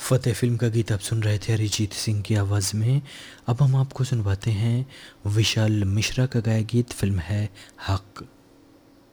फतेह film का गीत आप सुन रहे थे अरिजीत सिंह की आवाज़ में। अब हम आपको सुनवाते हैं विशाल मिश्रा का गाया गीत। फिल्म है हक।